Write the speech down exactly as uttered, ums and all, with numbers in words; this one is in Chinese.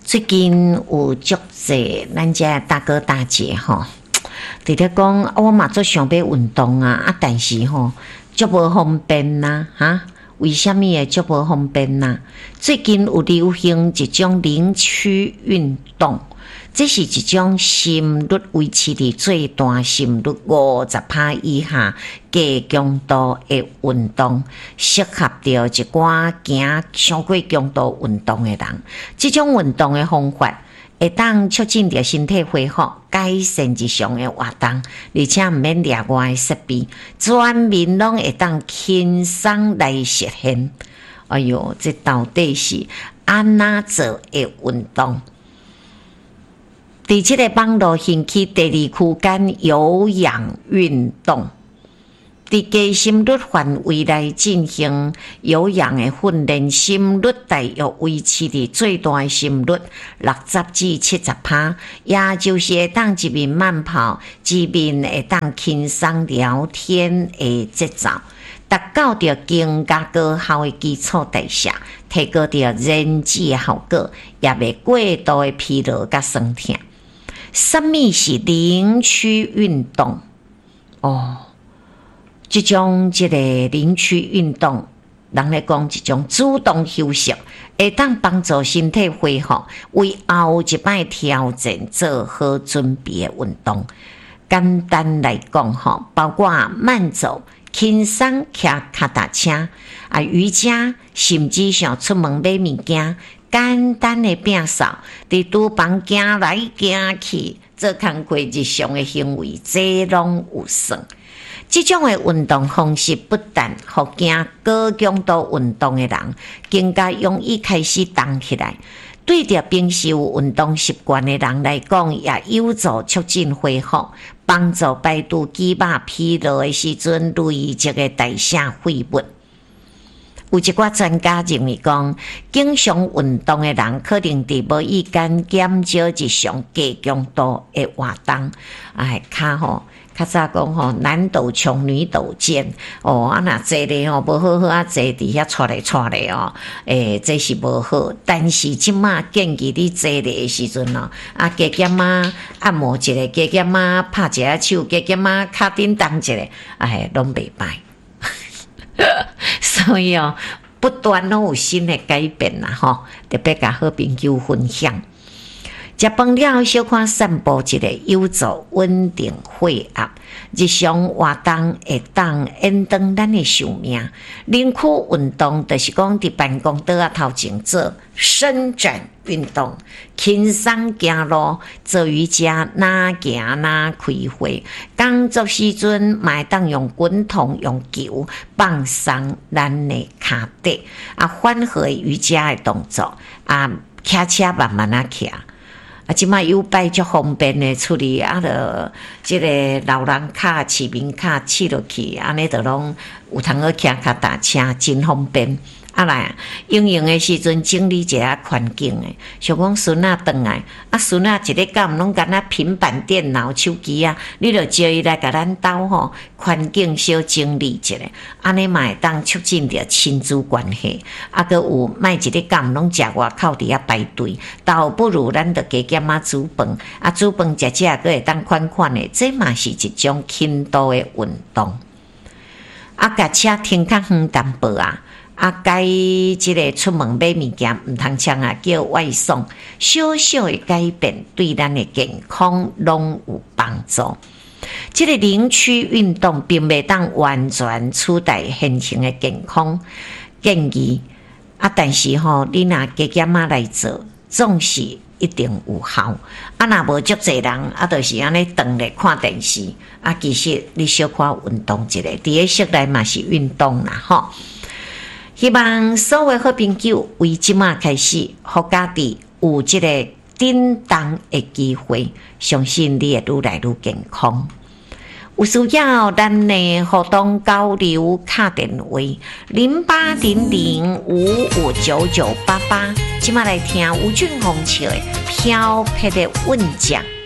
最近有足侪咱遮大哥大姐吼，伫咧讲啊，我嘛做想要运动啊，啊，但是吼足无方便呐，哈，为虾米会足无方便呐？最近有流行一种零区运动。这是一种心率维持伫最大心率五十趴以下低强度的运动，适合着一寡行上过强度运动的人。这种运动的方法会当促进着身体恢复，改善日常的活动，而且毋免额外的设备，全面拢会当轻松来实现。哎哟，这到底是安怎做的运动？伫即个网络兴起第二区间有氧运动，伫低心率范围内进行有氧的训练，心率大约维持伫最大的心率六十至七十趴，也就是会当一面慢跑，一面会当轻松聊天的节奏，达到着更加高效的基础代谢，提高着燃脂的效果，也袂过度的疲劳甲酸痛。什么是零区运动？哦，这种这个零区运动，人来讲一种主动休息，会当帮助身体恢复，为后一摆挑战做好准备的运动。简单来讲，吼，包括慢走、轻松骑脚踏车、啊瑜伽，甚至上出门买物件。简单的摒扫，伫厨房行来行去，做工课日常的行为，这拢有算。这种的运动方式不但互行高强度运动的人更加容易开始动起来，对着平时有运动习惯的人来讲，也有助促进恢复，帮助排除肌肉疲劳的时阵累积的代谢废物。有一寡专家认为讲，经常运动的人可能伫无意间减少日常低强度的活动，哎，较吼，较早讲吼，男斗穷，女斗贱，哦，啊若坐咧吼，无好好啊坐伫遐撮来撮咧哦，诶，这是无好。但是即马建议你坐咧的时阵哦，啊，加减啊按摩一下，加减啊拍一下手，加减啊脚顶动一下，哎，拢袂歹。所以哦，不断拢有新的改变啦，吼，特别甲好朋友分享。食饭了后，小可散步一下，有助稳定血压。日常活动会当延长咱的寿命。零区运动就是讲伫办公桌啊头前做伸展运动，轻松行路，做瑜伽，哪行哪开会。工作时阵，嘛会当用滚筒、用球放松咱的脚底，啊，缓和瑜伽的动作，啊，骑车慢慢啊骑。啊，即摆有摆足方便的处理，啊，着即个老人卡、市民卡试落去，安尼着拢有通去骑脚踏车，真方便。啊来，用用的时阵整理一下环境诶，像讲孙仔转来，啊孙仔一日到晚拢干那平板电脑、手机啊，你着招伊来甲咱兜吼，环境小整理一下，安尼嘛会当促进着亲子关系，啊，佮有卖一日到晚拢食外口伫遐排队，倒不如咱着加减啊煮饭，啊煮饭食食佮会当款款诶，这嘛是一种轻度诶运动，啊，甲车停较远淡薄啊。啊，该即个出门买物件，毋通抢啊，叫外送，小小的改变对咱的健康拢有帮助。即个零区运动并未当完全取代现行的健康建议啊，但是吼，你若加减仔来做，总是一定有效。啊，若无足侪人啊，就是安尼顿咧看电视啊，其实你小可运动一下，伫个室内嘛是运动啦，吼。希望所有好朋友为即马开始，互家己有即个振动的机会，相信你会愈来愈健康。有需要咱的互动交流，打电话零八零零五五九九八八，即马来听吴俊宏唱的《飘撇的韵脚》。